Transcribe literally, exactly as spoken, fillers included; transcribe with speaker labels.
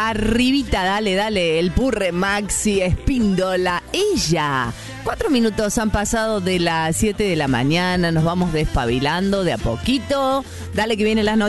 Speaker 1: arribita, dale, dale, el Purre, Maxi Espíndola, ella. Cuatro minutos han pasado de las siete de la mañana, nos vamos despabilando de a poquito. Dale que vienen las noticias.